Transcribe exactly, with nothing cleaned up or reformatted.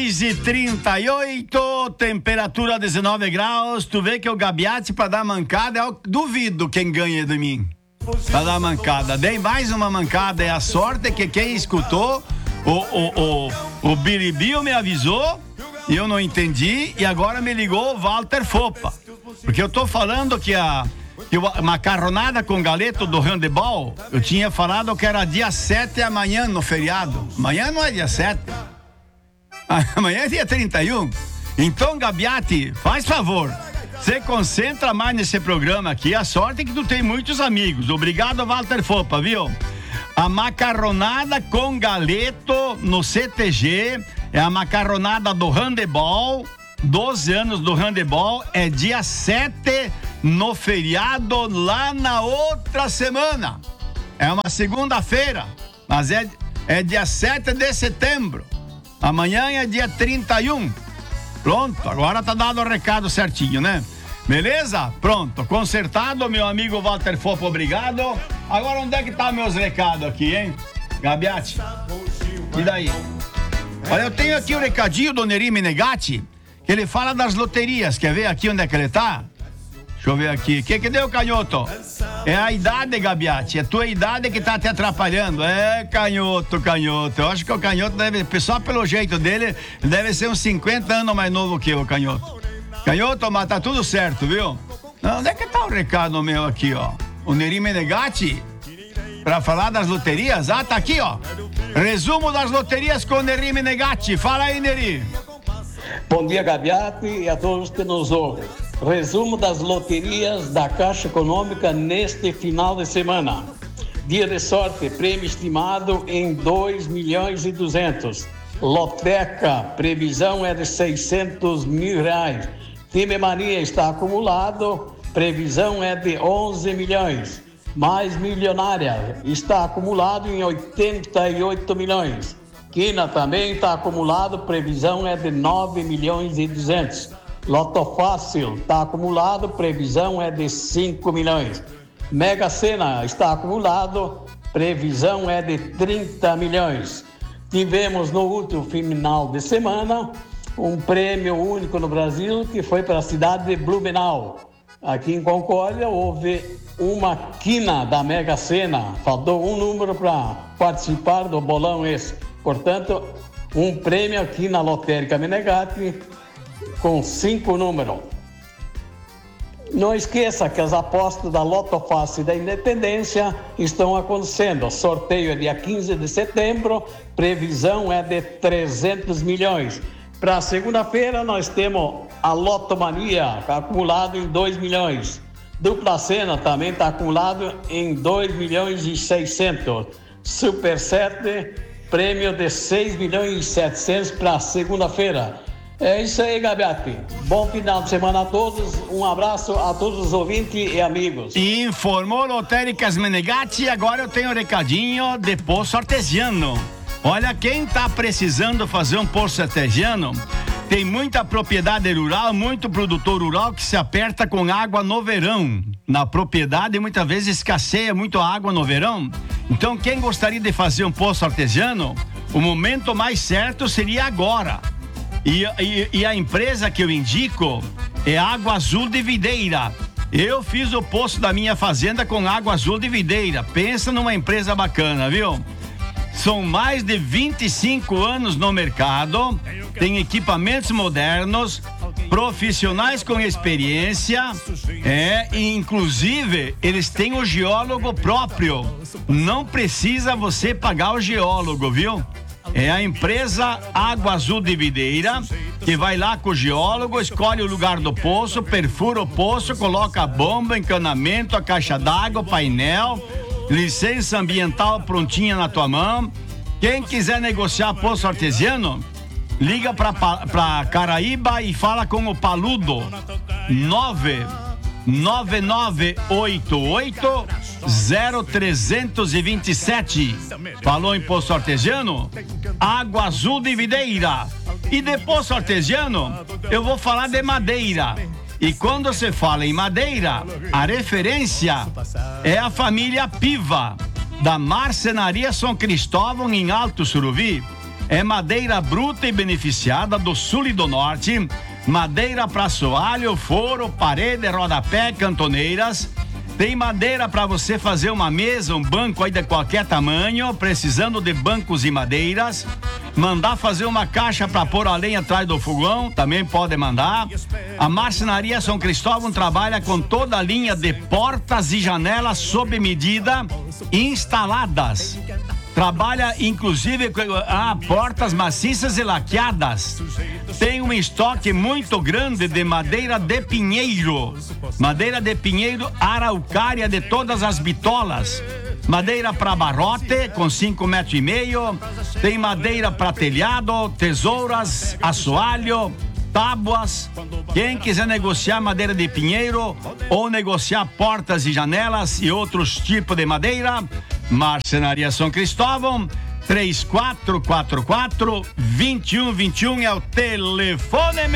seis e trinta e oito, temperatura dezenove graus. Tu vê que o Gabiati pra dar mancada, eu duvido quem ganha de mim. Pra dar mancada. Dei mais uma mancada. É a sorte que quem escutou, o, o, o, o Biribio me avisou e eu não entendi. E agora me ligou o Walter Fopa. Porque eu tô falando que a, que a macarronada com galeto do handebol, eu tinha falado que era dia sete amanhã no feriado. Amanhã não é dia sete. Amanhã é dia trinta e um. Então, Gabiati, faz favor. Você concentra mais nesse programa aqui. A sorte é que tu tem muitos amigos. Obrigado, Walter Fopa, viu? A macarronada com galeto no C T G é a macarronada do handebol. doze anos do handebol. É dia sete no feriado, lá na outra semana. É uma segunda-feira, mas é, é dia sete de setembro. Amanhã é dia trinta e um. Pronto, agora tá dado o recado certinho, né? Beleza? Pronto, consertado, meu amigo Walter Fopa, obrigado. Agora onde é que tá meus recados aqui, hein? Gabiati, e daí? Olha, eu tenho aqui o recadinho do Neri Menegatti, que ele fala das loterias. Quer ver aqui onde é que ele tá? Deixa eu ver aqui. O que que deu, Canhoto? É a idade, Gabiati. É a tua idade que tá te atrapalhando. É, Canhoto, Canhoto. Eu acho que o Canhoto deve, só pelo jeito dele, deve ser uns cinquenta anos mais novo que eu, Canhoto. Canhoto, mas tá tudo certo, viu? Não, onde é que tá o recado meu aqui, ó? O Neri Menegatti, pra falar das loterias. Ah, tá aqui, ó. Resumo das loterias com o Neri Menegatti. Fala aí, Neri. Bom dia, Gabiati, e a todos que nos ouvem. Resumo das loterias da Caixa Econômica neste final de semana. Dia de sorte, prêmio estimado em dois milhões e duzentos. Loteca, previsão é de seiscentos mil reais. Time Mania está acumulado, previsão é de onze milhões. Mais Milionária está acumulado em oitenta e oito milhões. Quina também está acumulado, previsão é de nove milhões e duzentos. Loto Fácil está acumulado, previsão é de cinco milhões. Mega Sena está acumulado, previsão é de trinta milhões. Tivemos no último final de semana um prêmio único no Brasil que foi para a cidade de Blumenau. Aqui em Concórdia houve uma quina da Mega Sena, faltou um número para participar do bolão esse. Portanto, um prêmio aqui na Lotérica Menegatti com cinco números. Não esqueça que as apostas da Loto Fácil da Independência estão acontecendo. O sorteio é dia quinze de setembro, previsão é de trezentos milhões. Para segunda-feira nós temos a Lotomania, tá acumulado em dois milhões. Dupla Sena também está acumulado em dois milhões e seiscentos. Super sete, prêmio de seis milhões e setecentos para segunda-feira. É isso aí, Gabiati. Bom final de semana a todos. Um abraço a todos os ouvintes e amigos. Informou Lotéricas Menegatti. Agora eu tenho um recadinho de poço artesiano. Olha, quem tá precisando fazer um poço artesiano, tem muita propriedade rural, muito produtor rural que se aperta com água no verão. Na propriedade, muitas vezes escasseia muito a água no verão. Então, quem gostaria de fazer um poço artesiano, o momento mais certo seria agora. E, e, e a empresa que eu indico é Água Azul de Videira. Eu fiz o poço da minha fazenda com Água Azul de Videira. Pensa numa empresa bacana, viu? São mais de vinte e cinco anos no mercado, tem equipamentos modernos, profissionais com experiência, é, e inclusive eles têm o geólogo próprio. Não precisa você pagar o geólogo, viu? É a empresa Água Azul de Videira, que vai lá com o geólogo, escolhe o lugar do poço, perfura o poço, coloca a bomba, encanamento, a caixa d'água, painel, licença ambiental prontinha na tua mão. Quem quiser negociar poço artesiano, liga pra, pra Caraíba e fala com o Paludo. nove nove nove oito oito zero três dois sete. Falou em poço artesiano? Água Azul de Videira. E de poço artesiano, eu vou falar de madeira. E quando você fala em madeira, a referência é a família Piva, da Marcenaria São Cristóvão, em Alto Suruvi. é madeira bruta e beneficiada do sul e do norte, madeira para assoalho, foro, parede, rodapé, cantoneiras. Tem madeira para você fazer uma mesa, um banco aí de qualquer tamanho, precisando de bancos e madeiras. Mandar fazer uma caixa para pôr a lenha atrás do fogão, também pode mandar. A Marcenaria São Cristóvão trabalha com toda a linha de portas e janelas sob medida instaladas. Trabalha inclusive com ah, portas maciças e laqueadas. Tem um estoque muito grande de madeira de pinheiro. Madeira de pinheiro araucária de todas as bitolas. Madeira para barrote com cinco metros e meio. Tem madeira para telhado, tesouras, assoalho, tábuas. Quem quiser negociar madeira de pinheiro ou negociar portas e janelas e outros tipos de madeira, Marcenaria São Cristóvão, três quatro quatro quatro, dois um dois um é o telefone.